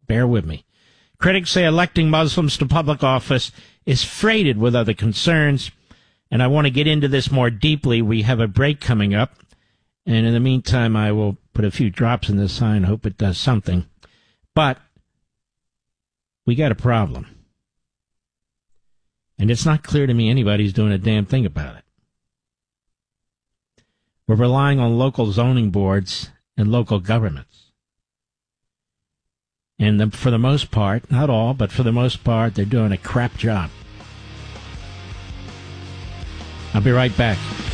Bear with me. Critics say electing Muslims to public office is freighted with other concerns, and I want to get into this more deeply. We have a break coming up, and in the meantime, I will put a few drops in this sign, hope it does something. But we got a problem. And it's not clear to me anybody's doing a damn thing about it. We're relying on local zoning boards and local governments. And for the most part, not all, but for the most part, they're doing a crap job. I'll be right back.